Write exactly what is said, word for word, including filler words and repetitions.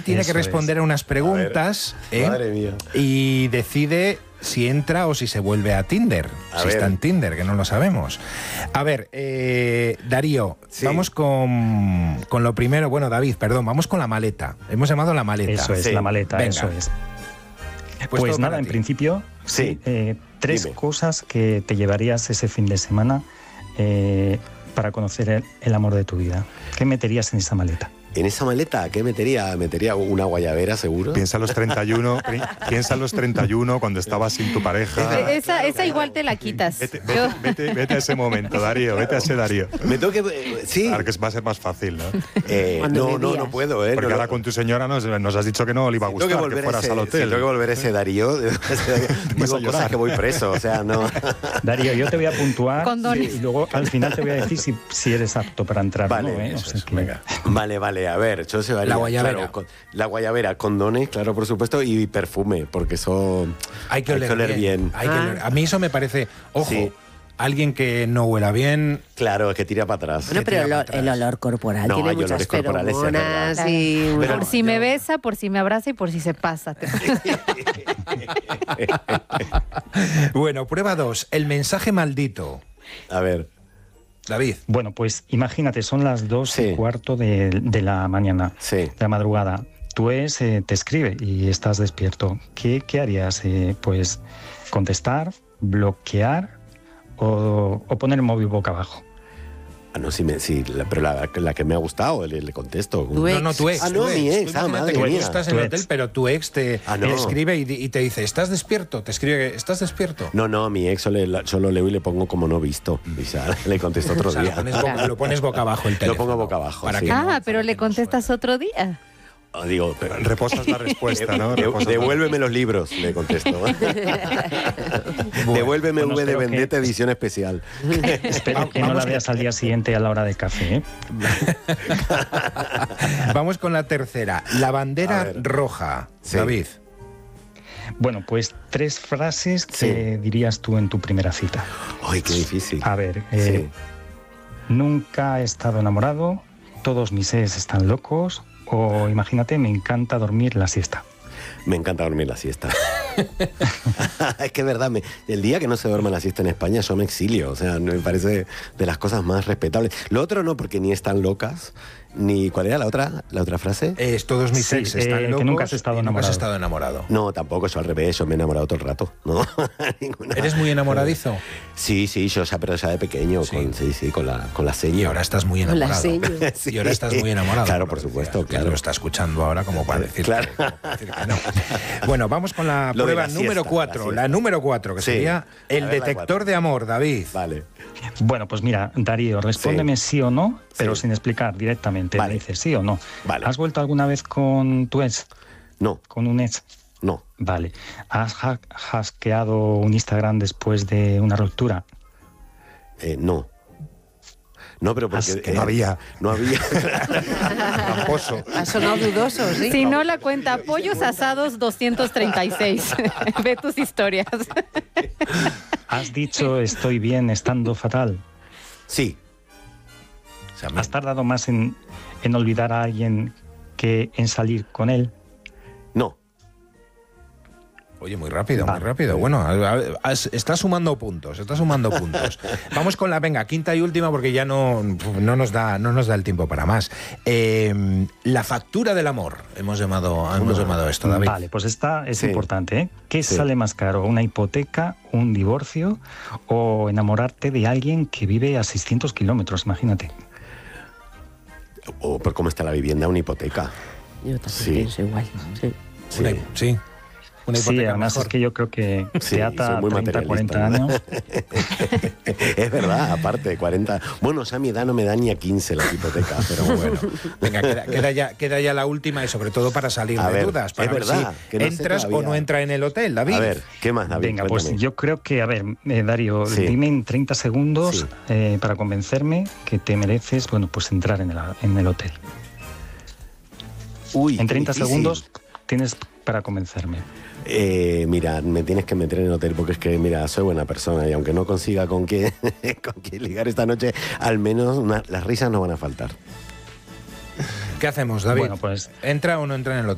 tiene Eso que responder es. a unas preguntas, A ver, ¿eh? madre mía. Y decide si entra o si se vuelve a Tinder. A si ver. está en Tinder, que no lo sabemos. A ver, eh, Darío, Sí. vamos con, con lo primero. Bueno, David, perdón, vamos con la maleta. Hemos llamado la maleta. Eso es, Sí. la maleta, Venga. eso es. Pues Pues todo nada, para en ti. principio, Sí. eh, tres Dime. cosas que te llevarías ese fin de semana eh, para conocer el, el amor de tu vida. ¿Qué meterías en esa maleta? ¿En esa maleta qué metería? ¿Metería una guayabera, seguro? Piensa en los treinta y uno, pri- piensa en los treinta y uno cuando estabas sin tu pareja. Eh, esa esa igual te la quitas. Vete, Yo- vete, vete, vete a ese momento, Darío, vete a ese Darío. Me tengo que... eh, sí. Claro que va a ser más fácil, ¿no? Eh, Cuando no, no, bebías. no puedo, ¿eh? Porque No, ahora no. con tu señora nos, nos has dicho que no le iba a Tengo gustar que que, volver fueras ese, al sí, hotel. tengo que volver ese Darío. ese Darío. Vas a Digo cosas llorar. que voy preso, o sea, no... Darío, yo te voy a puntuar Condones. y luego al final te voy a decir si, si eres apto para entrar Vale, o no. ¿eh? O eso sea es, que- venga. Vale, vale, a ver, yo se varía, La guayabera. claro, con- la guayabera, condones, claro, por supuesto, y perfume, porque eso Hay que oler, bien. Hay que Ah. oler. A mí eso me parece, ojo, Sí. alguien que no huela bien. Claro, que tira para atrás. Bueno, que pero tira el, para olor- atrás. el olor corporal No, tiene hay muchas olores corporales, sí, es verdad. feromonas y... Pero por si me yo- besa, por si me abraza y por si se pasa. Bueno, prueba dos. El mensaje maldito. A ver, David. Bueno, pues imagínate, son las dos Sí. y cuarto de, de la mañana, sí. de la madrugada. Tu ex eh, te escribe y estás despierto. ¿Qué, qué harías? Eh, pues contestar, bloquear o, o poner el móvil boca abajo. Ah, no, sí, me, sí la- pero la, la que me ha gustado, le, le contesto. Tu No, ex. no, tu ex. Ah, no, tu mi ex. Tú Ah, imagínate madre que tú mía. estás en Tu el ex. hotel, pero tu ex te, Ah, no. te escribe y, y te dice, ¿estás despierto? Te escribe, ¿estás despierto? No, no, mi ex solo, le- solo leo y le pongo como no visto. Y ya, le contesto otro O sea, lo día. pones, boca, lo pones boca abajo el Lo teléfono. pongo boca abajo, para sí. que no- Ah, para pero que le no contestas otro día. Ah, digo, pero- Reposas la respuesta, ¿no? de- Reposas la- devuélveme los libros, le contesto. Devuélveme Bueno, V de espero que- Vendetta edición especial. Espero que no vamos la veas al día siguiente a la hora de café. ¿eh? Vamos con la tercera. La A bandera ver. roja. Sí. David. Bueno, pues tres frases que Sí. dirías tú en tu primera cita. Ay, qué difícil. A ver, eh, Sí. nunca he estado enamorado, todos mis ex están locos, o imagínate, me encanta dormir la siesta. Me encanta dormir la siesta. Es que es verdad, me- el día que no se duerme la siesta en España yo me exilio, o sea, me parece de las cosas más respetables. Lo otro no, porque ni están locas, ni... ¿Cuál era la otra, la otra frase? Es todos mis Sí, ex eh, están que locos nunca has estado y nunca has enamorado. estado enamorado. No, tampoco, yo al revés, yo me he enamorado todo el rato, ¿no? Ninguna. ¿Eres muy enamoradizo? Sí, sí, yo ya, pero ya de pequeño, Sí. con, sí, sí, con la, con la Y seña. ahora estás muy Con la enamorado. seña. Sí. Y ahora estás muy enamorado. Claro, lo por decías, supuesto, que claro. Lo está escuchando ahora como para decir, Claro. que, para decir que no. Bueno, vamos con la Lo de prueba la número siesta, cuatro. la La, siesta. número cuatro, que Sí. sería A el ver, la detector cuatro. de amor, David. Vale. Bueno, pues mira, Darío, respóndeme sí, o no, pero Sí. sin explicar directamente. Vale. Me dices sí o no. Vale. ¿Has vuelto alguna vez con tu ex? No, ¿Con un ex? no. Vale. ¿Has ha- hackeado un Instagram después de una ruptura? Eh, no. No, pero porque... As- que no había. No había. Tramposo. Ha sonado dudoso, ¿sí? Si no, la cuenta pollos asados doscientos treinta y seis. Ve tus historias. ¿Has dicho estoy bien estando fatal? Sí. O sea, me- ¿Has tardado más en, en olvidar a alguien que en salir con él? No. Oye, muy rápido, Va. muy rápido. Bueno, a- a- has- está sumando puntos, está sumando puntos. Vamos con la, venga, quinta y última porque ya no, no, nos, da, no nos da el tiempo para más. Eh, la factura del amor, hemos llamado, hemos llamado esto, David. Vale, pues esta es Sí. importante. ¿eh? ¿Qué Sí. sale más caro? ¿Una hipoteca, un divorcio o enamorarte de alguien que vive a seiscientos kilómetros? Imagínate. O por cómo está la vivienda, una hipoteca. Yo también Sí. pienso igual. Sí. Sí. Una, sí, una Sí, hipoteca además mejor. es que yo creo que Sí, te ata soy muy treinta, cuarenta materialista, años. Es verdad, aparte de cuarenta. Bueno, ya a mi edad no me da ni a quince la hipoteca, pero bueno. Venga, queda, queda ya, queda ya la última y sobre todo para salir A de ver, dudas. Para es ver verdad, si que no sé entras o todavía. no entra en el hotel, David. A ver, ¿qué más, David? Venga, pues Cuéntame. yo creo que, a ver, eh, Darío, Sí. dime en treinta segundos Sí. eh, para convencerme que te mereces, bueno, pues entrar en el, en el hotel. Uy, En qué treinta difícil. segundos tienes para convencerme. Eh, mira, me tienes que meter en el hotel porque es que, mira, soy buena persona y aunque no consiga con quién, con quién ligar esta noche, al menos una- las risas no van a faltar. ¿Qué hacemos, David? Bueno, pues ¿Entra o no entra en el hotel?